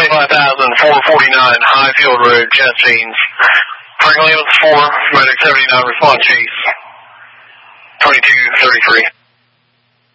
25,449 Highfield Road, Chesapeake. Franklin Evans 4, Medic 79, response chase. 2233.